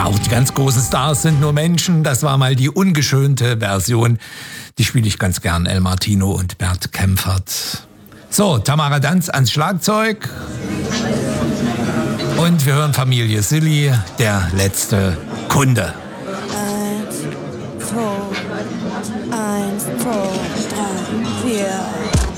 Ja, auch die ganz großen Stars sind nur Menschen. Das war mal die ungeschönte Version. Die spiele ich ganz gern, El Martino und Bert Kempfert. So, Tamara Danz ans Schlagzeug. Und wir hören Familie Silly, der letzte Kunde. 1, 2, 3, 4.